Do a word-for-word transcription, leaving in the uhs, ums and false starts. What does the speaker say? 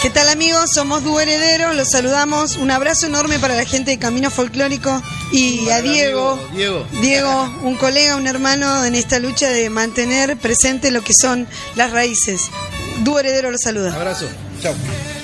¿Qué tal, amigos? Somos Dúo Heredero, los saludamos. Un abrazo enorme para la gente de Camino Folclórico y para a Diego, Diego. Diego, un colega, un hermano en esta lucha de mantener presente lo que son las raíces. Dúo Heredero los saluda. Abrazo. Chao.